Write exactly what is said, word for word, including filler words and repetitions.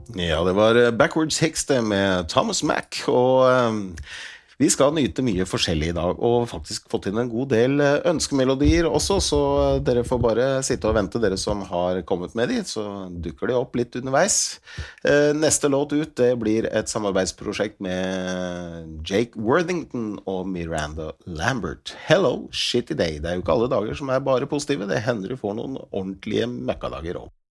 Ja, det var eh, Backwards Hicks det med Thomas Mack, og eh, vi skal nyte mye forskjellig i dag, og faktisk fått inn en god del eh, ønskemelodier også, så eh, dere får bare sitte og vente, dere som har kommet med de, så dukker det opp litt underveis. Eh, Neste låt ut, det blir et samarbeidsprosjekt med Jake Worthington og Miranda Lambert. Hello, shitty day. Det er jo ikke alle dager som er bare positive, det hender du får noen ordentlige møkkadager også.